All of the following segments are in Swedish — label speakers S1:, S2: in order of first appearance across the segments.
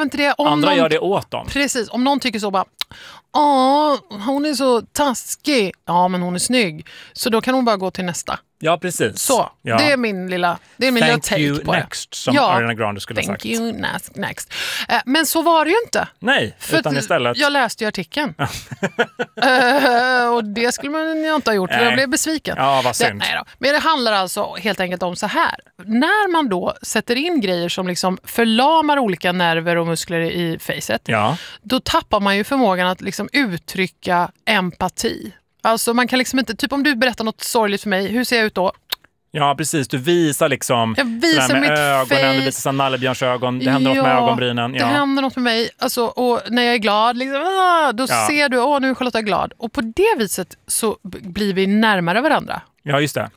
S1: inte det. Om
S2: Andra
S1: någon,
S2: gör det åt dem.
S1: Precis, om någon tycker så bara, hon är så taskig. Ja, men hon är snygg. Så då kan hon bara gå till nästa.
S2: Ja, precis.
S1: Så,
S2: ja.
S1: det är min lilla take på
S2: next,
S1: det.
S2: som Ariana Grande skulle ha sagt.
S1: Thank you next. Men så var det ju inte.
S2: Nej, utan istället...
S1: Jag läste ju artikeln. Och det skulle man ju inte ha gjort. Jag blev besviken.
S2: Ja, vad synd.
S1: Men det handlar alltså helt enkelt om så här. När man då sätter in grejer som liksom förlamar olika nerver och muskler i facet, då tappar man ju förmågan att liksom uttrycka empati. Alltså man kan liksom inte, typ om du berättar något sorgligt för mig, hur ser jag ut då?
S2: Ja, precis. Du visar liksom...
S1: Jag visar mitt
S2: ögonen,
S1: face.
S2: du visar nallebjörnsögon. Det händer något med ögonbrynen.
S1: Det händer något med mig. Alltså, och när jag är glad, liksom, då ser du, nu är Charlotta glad. Och på det viset så blir vi närmare varandra.
S2: Ja, just det.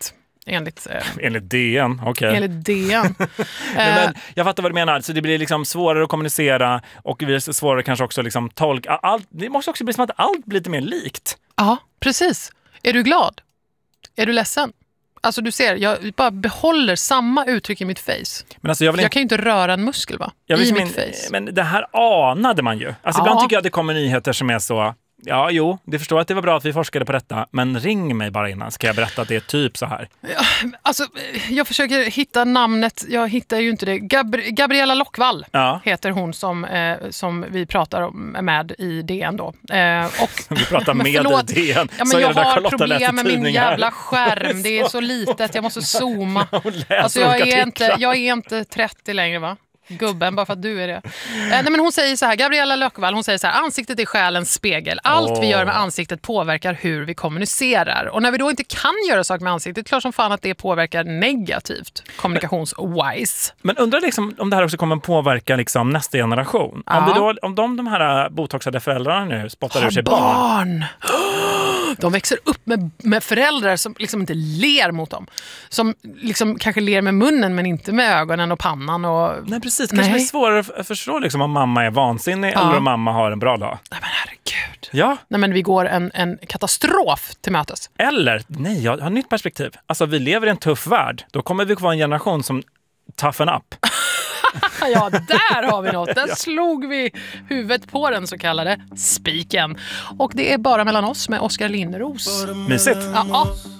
S1: Enligt
S2: DN, okej.
S1: Enligt DN.
S2: Men jag fattar vad du menar. Så det blir liksom svårare att kommunicera och det blir svårare kanske också liksom tolka. Det måste också bli som att allt blir lite mer likt.
S1: Ja, precis. Är du glad? Är du ledsen? Alltså du ser, jag bara behåller samma uttryck i mitt face. Men alltså jag kan ju inte röra en muskel i mitt face.
S2: Men det här anade man ju. Alltså ibland tycker jag att det kommer nyheter som är så... Ja, det förstår att det var bra att vi forskade på detta. Men ring mig bara innan, ska jag berätta att det är typ så här.
S1: Ja, alltså, jag försöker hitta namnet. Jag hittar ju inte det. Gabriella Lockvall heter hon som vi pratar med i DN då. Och,
S2: vi pratar med DN.
S1: Ja, men jag har problem med min jävla skärm. Det är så litet, jag måste zooma. Alltså, jag är inte 30 längre, va? Gubben, bara för att du är det. Nej, men hon säger så här, Gabriella Lökvall, hon säger så här: ansiktet är själens spegel. Allt vi gör med ansiktet påverkar hur vi kommunicerar. Och när vi då inte kan göra saker med ansiktet, klart som fan att det påverkar negativt, kommunikationswise.
S2: Men undrar liksom om det här också kommer påverka liksom nästa generation. Om de här botoxade föräldrarna nu spottar ur sig barn.
S1: De växer upp med föräldrar som liksom inte ler mot dem. Som liksom kanske ler med munnen men inte med ögonen och pannan.
S2: Nej, precis. Kanske blir svårare att förstå liksom, om mamma är vansinnig eller om mamma har en bra dag.
S1: Nej, men herregud.
S2: Ja.
S1: Nej, men vi går en katastrof till mötes.
S2: Eller, nej, jag har ett nytt perspektiv. Alltså, vi lever i en tuff värld. Då kommer vi vara en generation som toughen up.
S1: Ja, där har vi något. Där slog vi huvudet på den så kallade spiken. Och det är bara mellan oss med Oskar Linderos.
S2: Mysigt.
S1: Ja.